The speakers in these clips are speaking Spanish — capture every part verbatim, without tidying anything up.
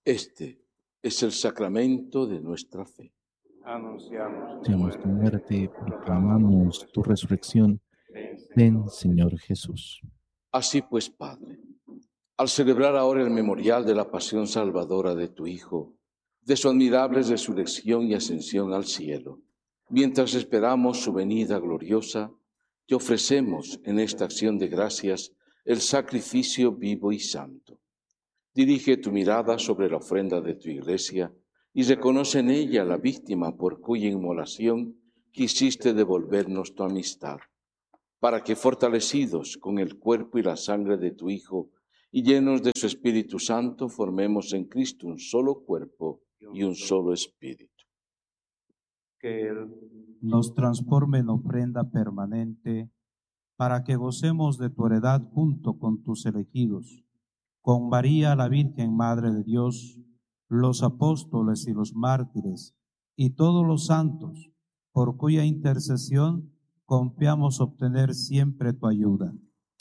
Este es el sacramento de nuestra fe. Anunciamos tu muerte y proclamamos tu resurrección. Ven, Señor Jesús. Así pues, Padre, al celebrar ahora el memorial de la pasión salvadora de tu Hijo, de su admirable resurrección y ascensión al cielo, mientras esperamos su venida gloriosa, te ofrecemos en esta acción de gracias el sacrificio vivo y santo. Dirige tu mirada sobre la ofrenda de tu Iglesia y reconoce en ella la víctima por cuya inmolación quisiste devolvernos tu amistad, para que, fortalecidos con el cuerpo y la sangre de tu Hijo y llenos de su Espíritu Santo, formemos en Cristo un solo cuerpo y un solo espíritu. que Él nos transforme en ofrenda permanente, para que gocemos de tu heredad junto con tus elegidos, con María la Virgen Madre de Dios, los apóstoles y los mártires, y todos los santos, por cuya intercesión confiamos obtener siempre tu ayuda.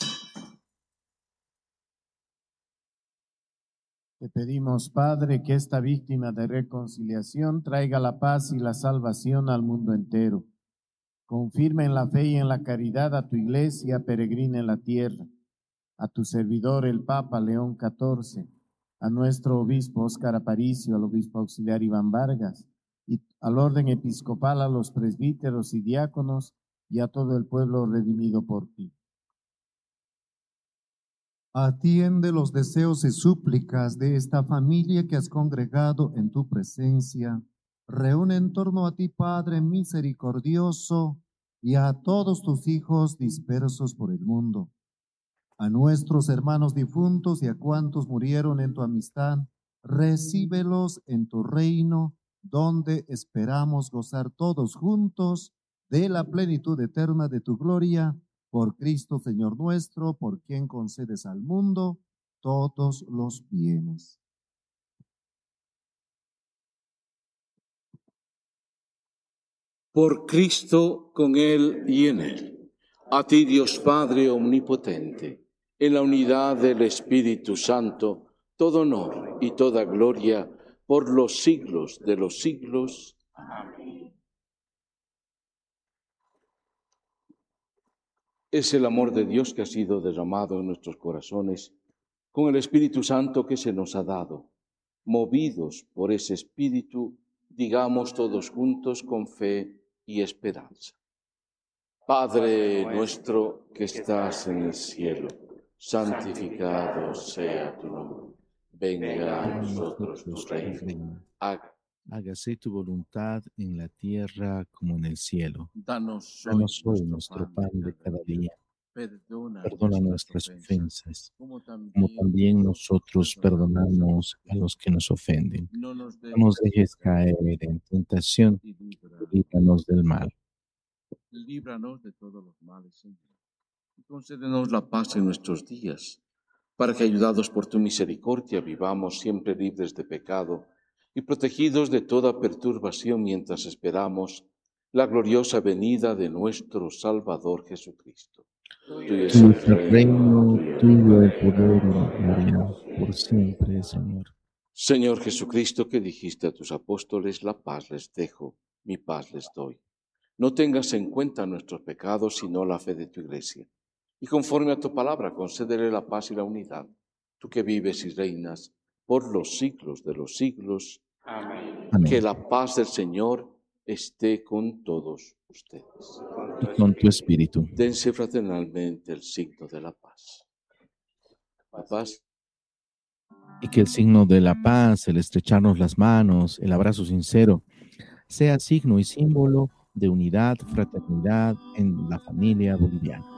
Te pedimos, Padre, que esta víctima de reconciliación traiga la paz y la salvación al mundo entero. Confirma en la fe y en la caridad a tu Iglesia peregrina en la tierra, a tu servidor el Papa León catorce, a nuestro obispo Óscar Aparicio, al obispo auxiliar Iván Vargas, y al orden episcopal, a los presbíteros y diáconos, y a todo el pueblo redimido por ti. Atiende los deseos y súplicas de esta familia que has congregado en tu presencia. Reúne en torno a ti, Padre misericordioso, y a todos tus hijos dispersos por el mundo. A nuestros hermanos difuntos y a cuantos murieron en tu amistad, recíbelos en tu reino, donde esperamos gozar todos juntos de la plenitud eterna de tu gloria, por Cristo Señor nuestro, por quien concedes al mundo todos los bienes. Por Cristo, con Él y en Él. A ti, Dios Padre omnipotente, en la unidad del Espíritu Santo, todo honor y toda gloria por los siglos de los siglos. Amén. Es el amor de Dios que ha sido derramado en nuestros corazones con el Espíritu Santo que se nos ha dado. Movidos por ese Espíritu, digamos todos juntos con fe y esperanza. Padre nuestro que estás en el cielo, santificado sea tu nombre. Venga a nosotros tu reino. Hágase tu voluntad en la tierra como en el cielo. Danos hoy, Danos hoy nuestro pan de cada día. Perdona, Perdona nuestras ofensas, como también nosotros perdonamos a los que nos ofenden. No nos No nos dejes caer en tentación, y líbranos del mal. Líbranos de todos los males, Señor. Y concédenos la paz en nuestros días, para que, ayudados por tu misericordia, vivamos siempre libres de pecado y protegidos de toda perturbación mientras esperamos la gloriosa venida de nuestro Salvador Jesucristo. Tuyo es el reino, tuyo el poder y la gloria, por siempre, Señor. Señor Jesucristo, que dijiste a tus apóstoles, la paz les dejo, mi paz les doy. No tengas en cuenta nuestros pecados, sino la fe de tu Iglesia. Y conforme a tu palabra, concédele la paz y la unidad, tú que vives y reinas por los siglos de los siglos. Amén. Amén. Que la paz del Señor esté con todos ustedes. Y con tu espíritu. Dense fraternalmente el signo de la paz. La paz. Y que el signo de la paz, el estrecharnos las manos, el abrazo sincero, sea signo y símbolo de unidad, fraternidad en la familia boliviana.